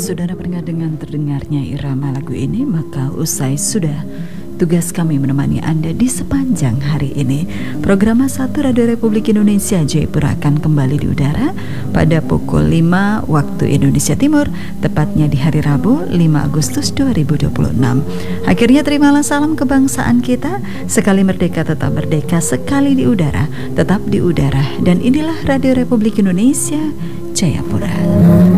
Saudara pernah dengan terdengarnya irama lagu ini, maka usai sudah tugas kami menemani Anda di sepanjang hari ini. Program Satu Radio Republik Indonesia Jayapura akan kembali di udara pada pukul 5 waktu Indonesia Timur, tepatnya di hari Rabu 5 Agustus 2026. Akhirnya terimalah salam kebangsaan kita, sekali merdeka tetap merdeka, sekali di udara tetap di udara. Dan inilah Radio Republik Indonesia Jayapura.